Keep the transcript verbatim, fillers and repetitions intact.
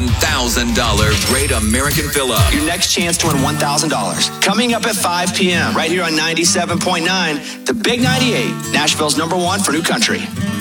one thousand dollars Great American Fill-Up. Your next chance to win one thousand dollars. Coming up at five p.m. right here on ninety-seven point nine, the Big ninety-eight, Nashville's number one for new country.